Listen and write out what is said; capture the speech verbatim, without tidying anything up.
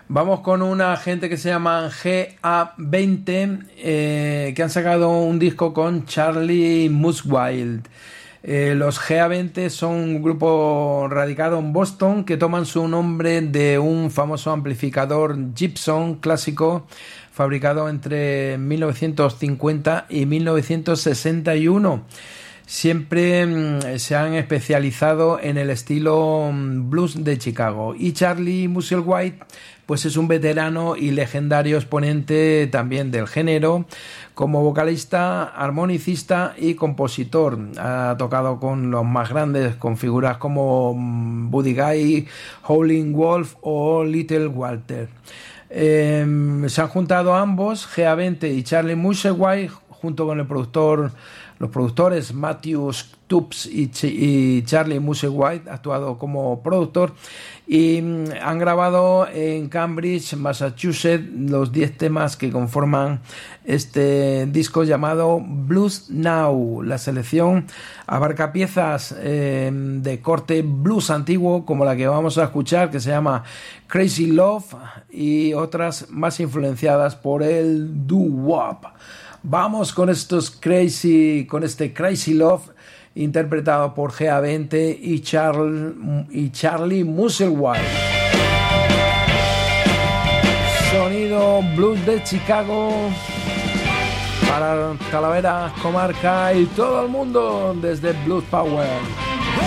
Vamos con una gente que se llama G A veinte, eh, que han sacado un disco con Charlie Musselwhite. Eh, los G A veinte son un grupo radicado en Boston que toman su nombre de un famoso amplificador Gibson clásico fabricado entre mil novecientos cincuenta y mil novecientos sesenta y uno. Siempre mmm, se han especializado en el estilo mmm, blues de Chicago. Y Charlie Musselwhite pues es un veterano y legendario exponente también del género, como vocalista, armonicista y compositor. Ha tocado con los más grandes, con figuras como Buddy Guy, Howlin' Wolf o Little Walter. Eh, se han juntado ambos, G A veinte y Charlie Musselwhite, junto con el productor, los productores Matthew Stubbs y, Ch- y Charlie Musselwhite, ha actuado como productor, y mm, han grabado en Cambridge, Massachusetts, los diez temas que conforman este disco llamado Blues Now. La selección abarca piezas eh, de corte blues antiguo, como la que vamos a escuchar, que se llama Crazy Love, y otras más influenciadas por el doo-wop. Vamos con estos crazy, con este Crazy Love, interpretado por G A veinte y, Charles, y Charlie Musselwhite. Sonido blues de Chicago para Talavera, comarca y todo el mundo desde Blues Power.